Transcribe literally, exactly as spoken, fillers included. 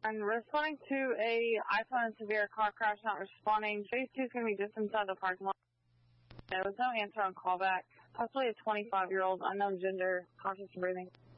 I'm responding to a iPhone severe car crash, not responding. Phase two is going to be just inside the parking lot. There was no answer on callback. Possibly a twenty-five-year-old unknown gender, cautious breathing.